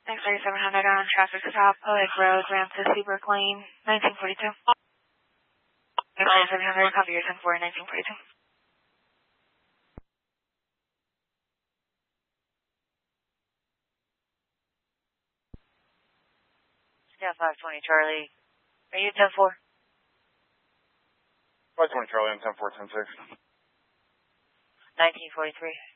Thanks 3700 on traffic stop, Poetic Road, Ramses Seabrook Lane, 1942. Thanks 3700, copy your 10-4, 1942. Yeah, 520 Charlie. Are you 10-4? 520 Charlie, I'm 10-4, 10-6. 1943.